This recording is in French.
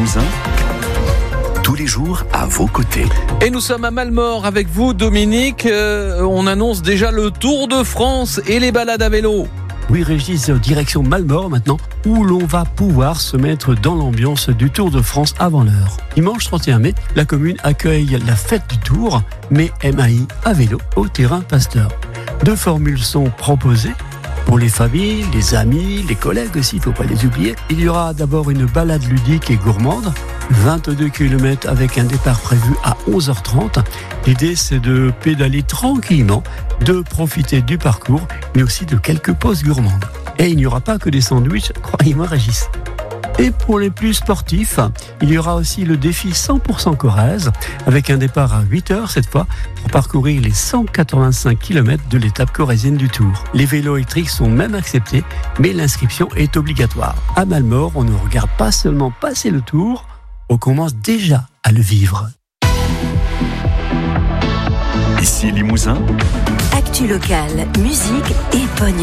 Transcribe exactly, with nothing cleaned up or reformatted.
Limousin, tous les jours à vos côtés. Et nous sommes à Malmort avec vous, Dominique. Euh, on annonce déjà le Tour de France et les balades à vélo. Oui, Régis, direction Malmort maintenant, où l'on va pouvoir se mettre dans l'ambiance du Tour de France avant l'heure. Dimanche trente et un mai, la commune accueille la fête du Tour, mais M A I à vélo au terrain Pasteur. Deux formules sont proposées. Pour les familles, les amis, les collègues aussi, il ne faut pas les oublier. Il y aura d'abord une balade ludique et gourmande, vingt-deux kilomètres avec un départ prévu à onze heures trente. L'idée, c'est de pédaler tranquillement, de profiter du parcours, mais aussi de quelques pauses gourmandes. Et il n'y aura pas que des sandwichs, croyez-moi Régis. Et pour les plus sportifs, il y aura aussi le défi cent pour cent Corrèze, avec un départ à huit heures cette fois, pour parcourir les cent quatre-vingt-cinq kilomètres de l'étape corrézienne du Tour. Les vélos électriques sont même acceptés, mais l'inscription est obligatoire. À Malmort, on ne regarde pas seulement passer le Tour, on commence déjà à le vivre. Ici Limousin, Actu locale, musique et pognon.